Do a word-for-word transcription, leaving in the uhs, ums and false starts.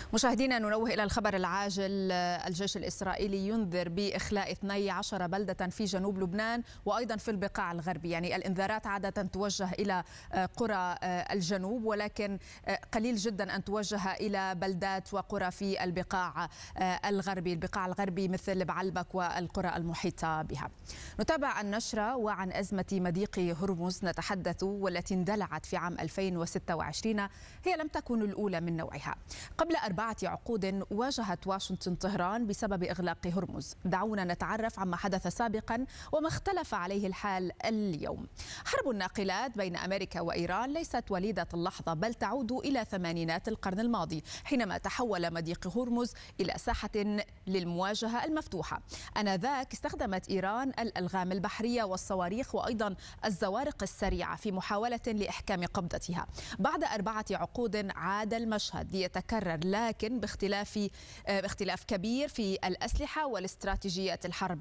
مشاهدينا، ننوه إلى الخبر العاجل. الجيش الإسرائيلي ينذر بإخلاء اثنتي عشرة بلدة في جنوب لبنان وأيضا في البقاع الغربي. يعني الإنذارات عادة توجه إلى قرى الجنوب، ولكن قليل جدا أن توجه إلى بلدات وقرى في البقاع الغربي البقاع الغربي مثل بعلبك والقرى المحيطة بها. نتابع النشرة. وعن أزمة مضيق هرمز نتحدث، والتي اندلعت في عام ألفين وستة وعشرين. هي لم تكن الأولى من نوعها. قبل أربعة عقود واجهت واشنطن طهران بسبب إغلاق هرمز. دعونا نتعرف عما حدث سابقا وما اختلف عليه الحال اليوم. حرب الناقلات بين أمريكا وإيران ليست وليدة اللحظة، بل تعود إلى ثمانينات القرن الماضي، حينما تحول مضيق هرمز إلى ساحة للمواجهة المفتوحة. آنذاك استخدمت إيران الألغام البحرية والصواريخ وأيضا الزوارق السريعة في محاولة لإحكام قبضتها. بعد أربعة عقود عاد المشهد ليتكرر، لكن باختلاف باختلاف كبير في الأسلحة والاستراتيجيات الحرب